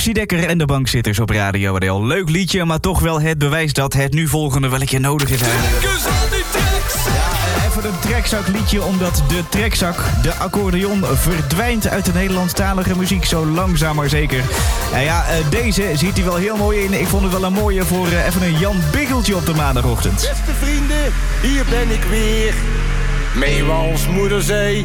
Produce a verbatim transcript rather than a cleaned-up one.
Roxy Dekker en de bankzitters op Radio R L. Leuk liedje, maar toch wel het bewijs dat het nu volgende wel een keer nodig is eigenlijk. Ja, even een trekzak liedje, omdat de trekzak, de accordeon, verdwijnt uit de Nederlandstalige muziek zo langzaam maar zeker. En ja, deze ziet hij wel heel mooi in. Ik vond het wel een mooie voor even een Jan Biggeltje op de maandagochtend. Beste vrienden, hier ben ik weer. Meeuwals moeder zei,